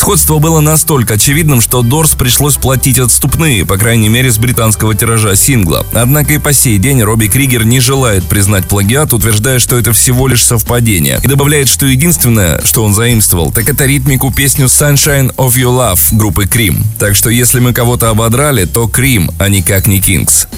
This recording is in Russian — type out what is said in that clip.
Сходство было настолько очевидным, что Doors пришлось платить отступные, по крайней мере, с британского тиража сингла. Однако и по сей день Робби Кригер не желает признать плагиат, утверждая, что это всего лишь совпадение. И добавляет, что единственное, что он заимствовал, так это ритмику песню Sunshine of Your Love группы Cream. Так что если мы кого-то ободрали, то Cream, а никак не Kings.